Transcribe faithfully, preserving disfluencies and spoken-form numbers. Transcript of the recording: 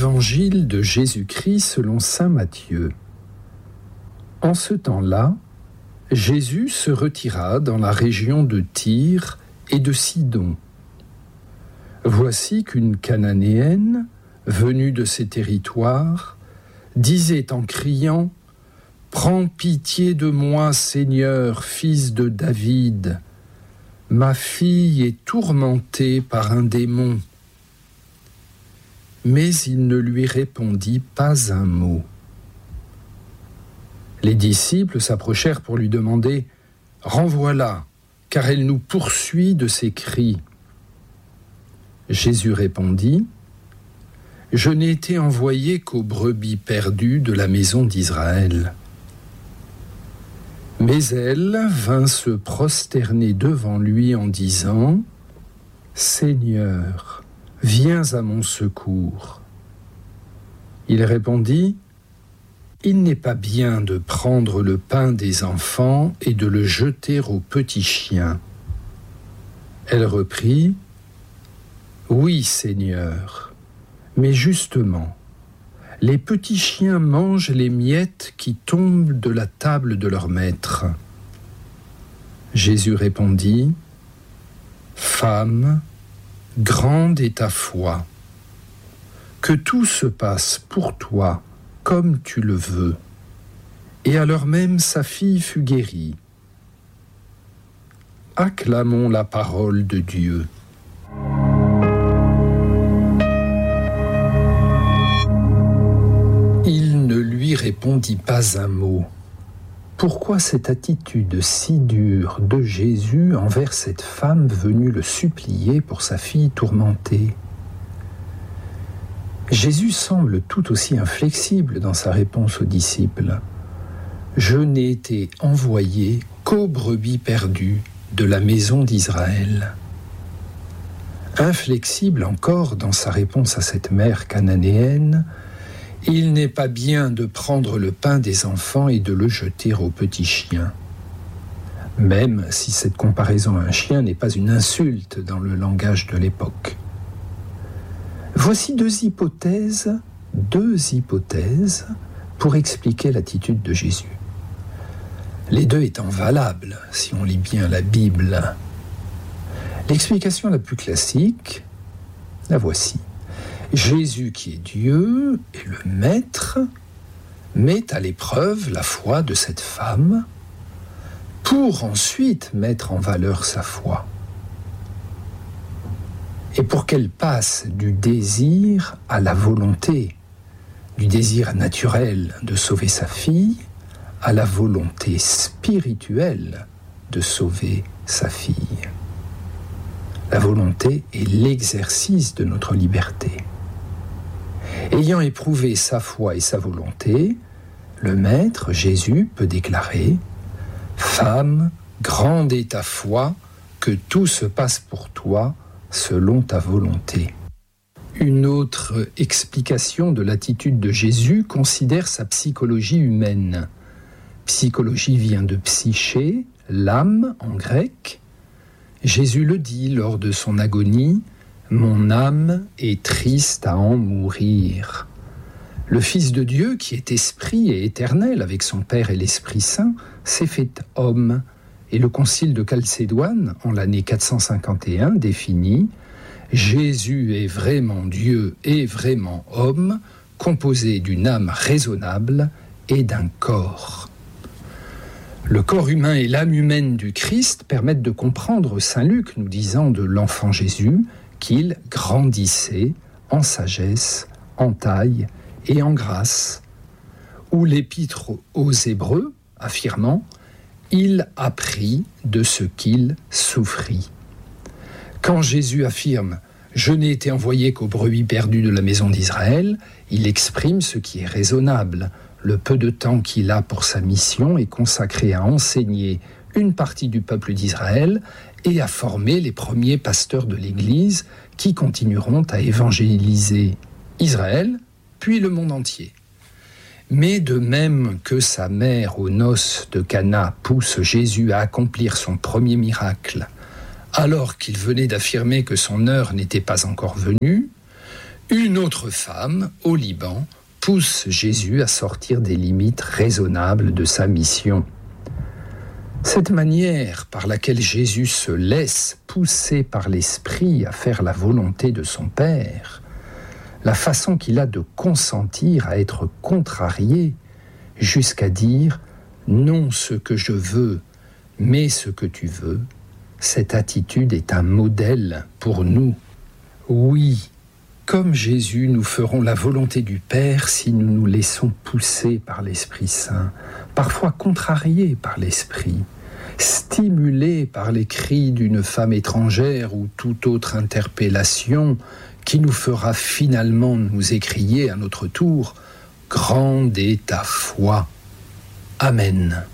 Évangile de Jésus-Christ selon saint Matthieu. En ce temps-là, Jésus se retira dans la région de Tyr et de Sidon. Voici qu'une Cananéenne, venue de ces territoires, disait en criant « Prends pitié de moi, Seigneur, fils de David. Ma fille est tourmentée par un démon. » Mais il ne lui répondit pas un mot. Les disciples s'approchèrent pour lui demander « Renvoie-la, car elle nous poursuit de ses cris. » Jésus répondit « Je n'ai été envoyé qu'aux brebis perdues de la maison d'Israël. » Mais elle vint se prosterner devant lui en disant « Seigneur, viens à mon secours. » Il répondit « Il n'est pas bien de prendre le pain des enfants et de le jeter aux petits chiens. » Elle reprit « Oui, Seigneur, mais justement, les petits chiens mangent les miettes qui tombent de la table de leur maître. » Jésus répondit « Femme, grande est ta foi. Que tout se passe pour toi comme tu le veux. » Et à l'heure même, sa fille fut guérie. Acclamons la parole de Dieu. Il ne lui répondit pas un mot. Pourquoi cette attitude si dure de Jésus envers cette femme venue le supplier pour sa fille tourmentée ? Jésus semble tout aussi inflexible dans sa réponse aux disciples. « Je n'ai été envoyé qu'aux brebis perdues de la maison d'Israël. » Inflexible encore dans sa réponse à cette mère cananéenne, il n'est pas bien de prendre le pain des enfants et de le jeter aux petits chiens. Même si cette comparaison à un chien n'est pas une insulte dans le langage de l'époque. Voici deux hypothèses, deux hypothèses pour expliquer l'attitude de Jésus. Les deux étant valables, si on lit bien la Bible. L'explication la plus classique, la voici. Jésus, qui est Dieu et le Maître, met à l'épreuve la foi de cette femme pour ensuite mettre en valeur sa foi. Et pour qu'elle passe du désir à la volonté, du désir naturel de sauver sa fille à la volonté spirituelle de sauver sa fille. La volonté est l'exercice de notre liberté. Ayant éprouvé sa foi et sa volonté, le Maître, Jésus, peut déclarer « Femme, grande est ta foi, que tout se passe pour toi selon ta volonté. » Une autre explication de l'attitude de Jésus considère sa psychologie humaine. Psychologie vient de psyché, l'âme en grec. Jésus le dit lors de son agonie, « Mon âme est triste à en mourir. » Le Fils de Dieu, qui est esprit et éternel avec son Père et l'Esprit Saint, s'est fait homme. Et le concile de Chalcédoine, en l'année quatre cent cinquante et un, définit « Jésus est vraiment Dieu et vraiment homme, composé d'une âme raisonnable et d'un corps. » Le corps humain et l'âme humaine du Christ permettent de comprendre Saint Luc nous disant de l'enfant Jésus qu'il grandissait en sagesse, en taille et en grâce, ou l'épître aux Hébreux affirmant « Il apprit de ce qu'il souffrit ». Quand Jésus affirme « Je n'ai été envoyé qu'aux brebis perdues de la maison d'Israël », il exprime ce qui est raisonnable. Le peu de temps qu'il a pour sa mission est consacré à enseigner une partie du peuple d'Israël et à former les premiers pasteurs de l'Église qui continueront à évangéliser Israël, puis le monde entier. Mais de même que sa mère aux noces de Cana pousse Jésus à accomplir son premier miracle, alors qu'il venait d'affirmer que son heure n'était pas encore venue, Une autre femme, au Liban, pousse Jésus à sortir des limites raisonnables de sa mission. Cette manière par laquelle Jésus se laisse pousser par l'Esprit à faire la volonté de son Père, la façon qu'il a de consentir à être contrarié jusqu'à dire « non ce que je veux, mais ce que tu veux », cette attitude est un modèle pour nous. Oui, comme Jésus, nous ferons la volonté du Père si nous nous laissons pousser par l'Esprit Saint, parfois contrariés par l'Esprit, stimulés par les cris d'une femme étrangère ou toute autre interpellation qui nous fera finalement nous écrier à notre tour « Grande est ta foi ». Amen.